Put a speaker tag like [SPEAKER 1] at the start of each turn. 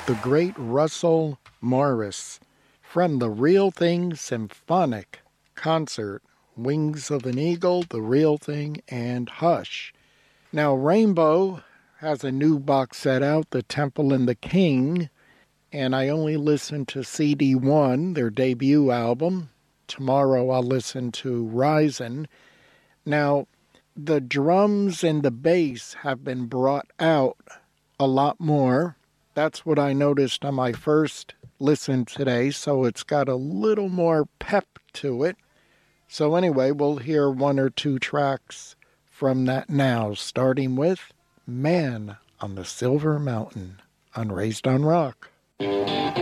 [SPEAKER 1] the great Russell Morris from the Real Thing Symphonic Concert, Wings of an Eagle, The Real Thing, and Hush. Now, Rainbow has a new box set out, The Temple and the King, and I only listened to CD1, their debut album. Tomorrow I'll listen to Rising. Now, the drums and the bass have been brought out a lot more. That's what I noticed on my first listen today, so it's got a little more pep to it. So anyway, we'll hear one or two tracks from that now, starting with Man on the Silver Mountain on Raised on Rock.